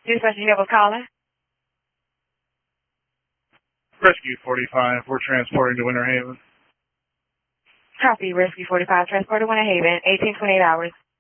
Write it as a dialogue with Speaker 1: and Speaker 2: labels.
Speaker 1: Dispatch, you have a caller?
Speaker 2: Rescue 45, we're transporting to Winter Haven.
Speaker 1: Copy, Rescue 45, transport to Winter Haven, 1828 hours.